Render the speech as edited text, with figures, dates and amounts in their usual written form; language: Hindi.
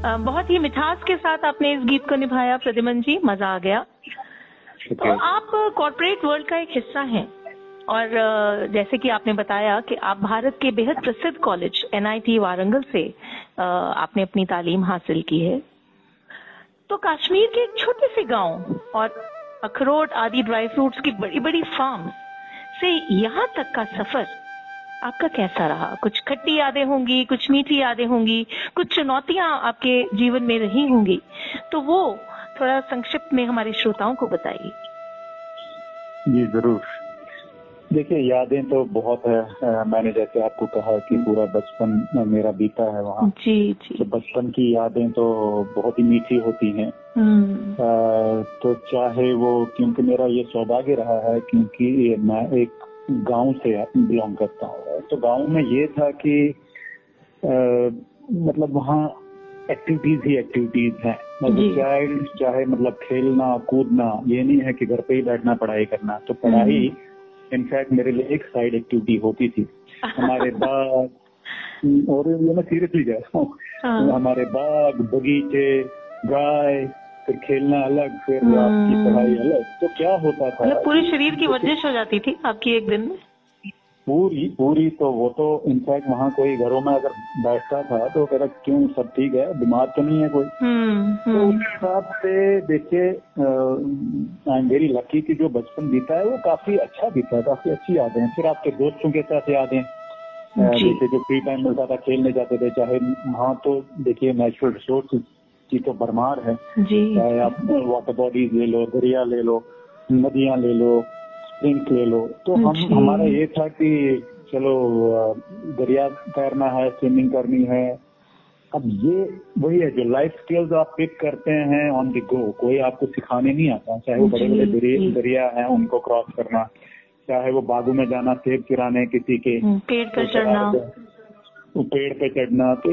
बहुत ही मिठास के साथ आपने इस गीत को निभाया प्रद्युमन जी, मजा आ गया। तो आप कॉर्पोरेट वर्ल्ड का एक हिस्सा हैं और जैसे कि आपने बताया कि आप भारत के बेहद प्रसिद्ध कॉलेज NIT वारंगल से आपने अपनी तालीम हासिल की है। तो कश्मीर के एक छोटे से गांव और अखरोट आदि ड्राई फ्रूट्स की बड़ी बड़ी फार्म से यहाँ तक का सफर आपका कैसा रहा? कुछ खट्टी यादें होंगी, कुछ मीठी यादें होंगी, कुछ चुनौतियां आपके जीवन में रही होंगी, तो वो थोड़ा संक्षिप्त में हमारे श्रोताओं को बताइए। जी जरूर। देखिए, यादें तो बहुत है। मैंने जैसे आपको कहा कि पूरा बचपन मेरा बीता है वहाँ। जी जी। तो बचपन की यादें तो बहुत ही मीठी होती हैं। तो चाहे वो, क्योंकि मेरा ये सौभाग्य रहा है क्योंकि मैं एक गांव से बिलोंग करता हूँ। तो गांव में ये था कि मतलब वहाँ एक्टिविटीज ही एक्टिविटीज हैं। मतलब चाइल्ड चाहे मतलब खेलना कूदना, ये नहीं है कि घर पे ही बैठना पढ़ाई करना। तो पढ़ाई इनफैक्ट मेरे लिए एक साइड एक्टिविटी होती थी। हमारे बाग, और ये मैं सीरियसली कह रहा हूँ, हमारे बाग बगीचे, गाय, फिर खेलना अलग, फिर आपकी पढ़ाई अलग। तो क्या होता था, मतलब पूरे शरीर की वर्जिश हो जाती थी आपकी एक दिन में। पूरी तो वो तो इनफैक्ट वहाँ कोई घरों में अगर बैठता था तो कहता क्यों, सब ठीक है, बीमार तो नहीं है कोई। तो उस हिसाब से देखिए, आई एम वेरी लकी कि जो बचपन बीता है वो काफी अच्छा बीता है, काफी अच्छी यादें हैं। फिर आपके दोस्तों के साथ यादें, जैसे जो फ्री टाइम मिलता था खेलने जाते थे। चाहे वहाँ तो देखिए नेचुरल रिसोर्स की तो भरमार है, चाहे आप वाटर बॉडीज ले लो, दरिया ले लो, नदियां ले लो, स्प्रिंग्स ले लो। तो हमारा ये था कि चलो दरिया तैरना है, स्विमिंग करनी है। अब ये वही है जो लाइफ स्किल्स आप पिक करते हैं ऑन द गो। कोई आपको सिखाने नहीं आता, चाहे वो बड़े बड़े दरिया हैं उनको क्रॉस करना, चाहे वो बागों में जाना सेब चुराने किसी के, पेड़ पे चढ़ना। तो पेड़ पे चढ़ना। तो